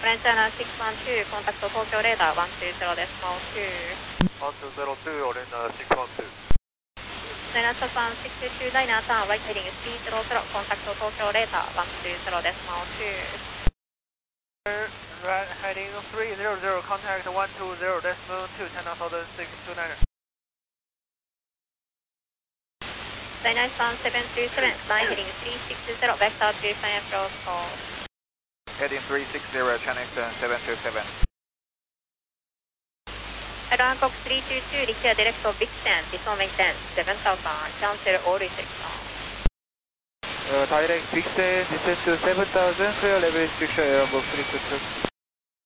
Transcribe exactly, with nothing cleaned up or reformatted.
French China six one two, contact Tokyo radar one two zero decimal two. one two zero two, Orlando six one two. China Japan six two two, Diner turn right heading three zero zero, contact Tokyo radar one two zero decimal two. Right heading three zero zero, contact one two zero decimal two, China Southern six two nine. Diner turn seven three seven, line heading three six zero, vector three five approach call. Heading three six zero, China Eastern seven two seven. Bangkok three two two, require direct of Vixen, Bison maintain seven thousand, cancel all restriction. Uh, direct Vixen, descend to seven thousand, clear level restriction, air box three two two.